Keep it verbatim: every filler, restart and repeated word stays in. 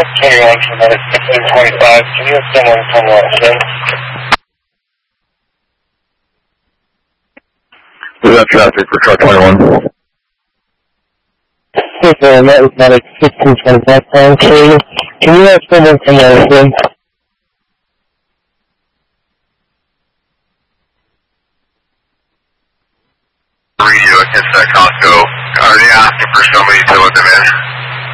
six twenty-one for another fifteen twenty-five. Can you have someone come watch in? Is that traffic for truck twenty-one? Okay, and that was another fifteen twenty-five pound trailer. Can you have someone come watch in? Radio against that Costco. Already asking for somebody to let them in.